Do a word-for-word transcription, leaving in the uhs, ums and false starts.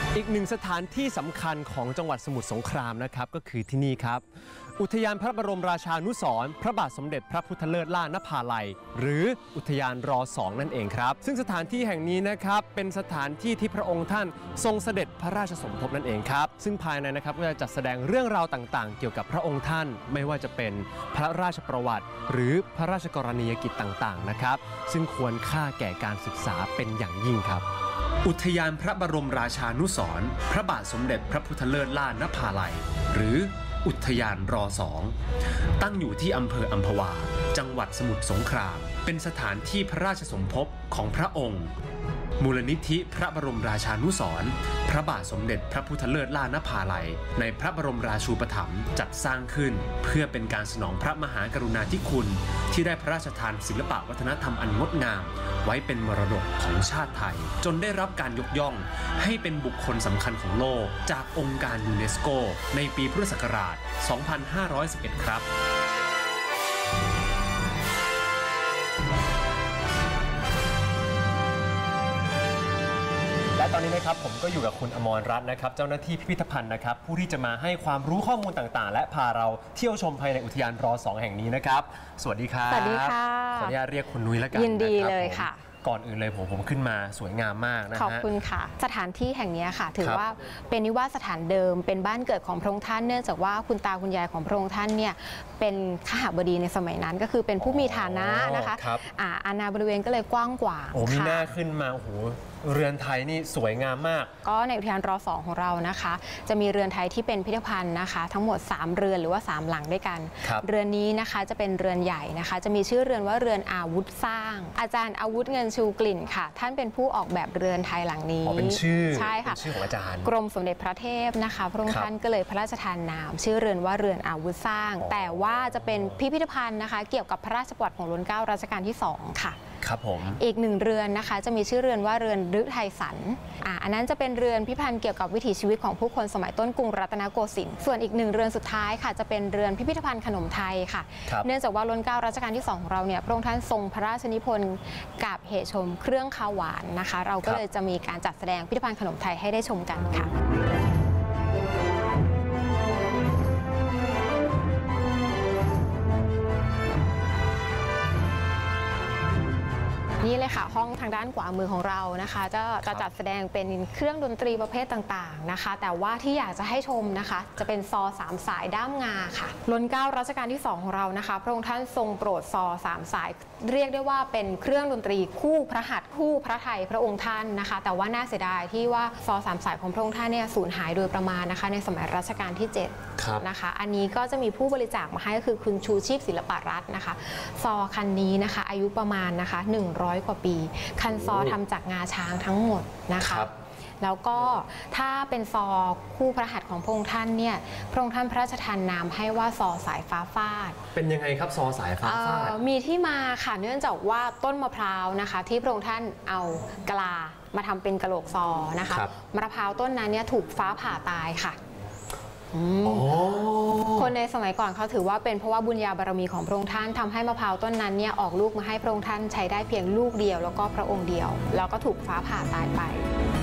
อีกหนึ่งสถานที่สำคัญของจังหวัดสมุทรสงครามนะครับก็คือที่นี่ครับอุทยานพระบรมราชานุสรณ์พระบาทสมเด็จพระพุทธเลิศล่านภาลัยหรืออุทยานรอสองนั่นเองครับซึ่งสถานที่แห่งนี้นะครับเป็นสถานที่ที่พระองค์ท่านทรงเสด็จพระราชสมภพนั่นเองครับซึ่งภายในนะครับก็จะจัดแสดงเรื่องราวต่างๆเกี่ยวกับพระองค์ท่านไม่ว่าจะเป็นพระราชประวัติหรือพระราชกรณียกิจต่างๆนะครับซึ่งควรค่าแก่การศึกษาเป็นอย่างยิ่งครับอุทยานพระบรมราชานุสรณ์พระบาทสมเด็จพระพุทธเลิศล่านภาลัยหรืออุทยานรอสองตั้งอยู่ที่อำเภออัมพวาจังหวัดสมุทรสงครามเป็นสถานที่พระราชสมภพของพระองค์มูลนิธิพระบรมราชานุสรณ์พระบาทสมเด็จพระพุทธเลิศล่านภาลัยในพระบรมราชูปถัมภ์จัดสร้างขึ้นเพื่อเป็นการสนองพระมหากรุณาธิคุณที่ได้พระราชทานศิลปวัฒนธรรมอันงดงามไว้เป็นมรดกของชาติไทยจนได้รับการยกย่องให้เป็นบุคคลสำคัญของโลกจากองค์การยูเนสโกในปีพุทธศักราช สองพันห้าร้อยสิบเอ็ด ครับและตอนนี้นะครับผมก็อยู่กับคุณอมรรัตน์นะครับเจ้าหน้าที่พิพิธภัณฑ์นะครับผู้ที่จะมาให้ความรู้ข้อมูลต่างๆและพาเราเที่ยวชมภายในอุทยานรอสองแห่งนี้นะครับสวัสดีครับสวัสดีค่ะขออนุญาตเรียกคุณนุ้ยแล้วกันยินดีเลยค่ะก่อนอื่นเลยผมผมขึ้นมาสวยงามมากนะฮะขอบคุณค่ะสถานที่แห่งนี้ค่ะถือว่าเป็นนิวาสสถานเดิมเป็นบ้านเกิดของพระองค์ท่านเนื่องจากว่าคุณตาคุณยายของพระองค์ท่านเนี่ยเป็นขหบดีในสมัยนั้นก็คือเป็นผู้มีฐานะนะคะอาณาบริเวณก็เลยกว้างกว่าโอ้มีหน้าขึ้นมาโอ้โหเรือนไทยนี่สวยงามมากก็ในอุทยานรอสองของเรานะคะจะมีเรือนไทยที่เป็นพิพิธภัณฑ์นะคะทั้งหมดสามเรือนหรือว่าสามหลังด้วยกันเรือนนี้นะคะจะเป็นเรือนใหญ่นะคะจะมีชื่อเรือนว่าเรือนอาวุธสร้างอาจารย์อาวุธเงินชูกลิ่นค่ะท่านเป็นผู้ออกแบบเรือนไทยหลังนี้เป็นชื่อใช่ค่ะชื่อของอาจารย์กรมสมเด็จพระเทพนะคะพระองค์ท่านก็เลยพระราชทานนามชื่อเรือนว่าเรือนอาวุธสร้างแต่ว่าจะเป็นพิพิธภัณฑ์นะคะเกี่ยวกับพระราชประวัติของรัชกาลรัชกาลที่สองค่ะครับผมอีกหนึ่งเรือนนะคะจะมีชื่อเรือนว่าเรือนฤทัยสรรอ่าอันนั้นจะเป็นเรือนพิพิธภัณฑ์เกี่ยวกับวิถีชีวิตของผู้คนสมัยต้นกรุงรัตนโกสินทร์ส่วนอีกหนึ่งเรือนสุดท้ายค่ะจะเป็นเรือนพิพิธภัณฑ์ขนมไทยค่ะเนื่องจากว่ารัชกาลรัชกาลที่สองของเราเนี่ยพระองค์ท่านทรงพระราชนิพนธ์กับเหตุชมเครื่องข้าวหวานนะคะเราก็เลยจะมีการจัดแสดงพิพิธภัณฑ์ขนมไทยให้ได้ชมกันค่ะนี่เลยค่ะห้องทางด้านขวามือของเรานะคะจะจะจัดแสดงเป็นเครื่องดนตรีประเภทต่างๆนะคะแต่ว่าที่อยากจะให้ชมนะคะจะเป็นซอสามสายด้ามงาค่ะรัชกาลรัชกาลที่สองของเรานะคะพระองค์ท่านทรงโปรดซอสามสายเรียกได้ว่าเป็นเครื่องดนตรีคู่พระหัตถ์คู่พระไทยพระองค์ท่านนะคะแต่ว่าน่าเสียดายที่ว่าซอสามสายของพระองค์ท่านเนี่ยสูญหายโดยประมาณนะคะในสมัยรัชกาลที่เจ็ดนะคะอันนี้ก็จะมีผู้บริจาคมาให้ก็คือคุณชูชีพศิลปรัตน์นะคะซอคันนี้นะคะอายุประมาณนะคะหนึ่งร้อยกว่าปีคันซอทำจากงาช้างทั้งหมดนะคะแล้วก็ถ้าเป็นซอคู่พระหัตถ์ของพระองค์ท่านเนี่ยพระองค์ท่านพระราชทานนามให้ว่าซอสายฟ้าฟาดเป็นยังไงครับซอสายฟ้าฟาดมีที่มาค่ะเนื่องจากว่าต้นมะพร้าวนะคะที่พระองค์ท่านเอากลามาทำเป็นกะโหลกซอนะคะมะพร้าวต้นนั้นเนี่ยถูกฟ้าผ่าตายค่ะคนในสมัยก่อนเขาถือว่าเป็นเพราะว่าบุญญาบารมีของพระองค์ท่านทำให้มะพร้าวต้นนั้นเนี่ยออกลูกมาให้พระองค์ท่านใช้ได้เพียงลูกเดียวแล้วก็พระองค์เดียวแล้วก็ถูกฟ้าผ่าตายไป